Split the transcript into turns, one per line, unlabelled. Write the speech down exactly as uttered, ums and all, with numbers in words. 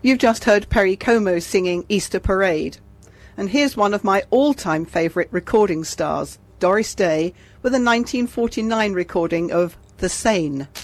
You've just heard Perry Como singing Easter Parade. And here's one of my all-time favourite recording stars, Doris Day, with a nineteen forty-nine recording of The Seine.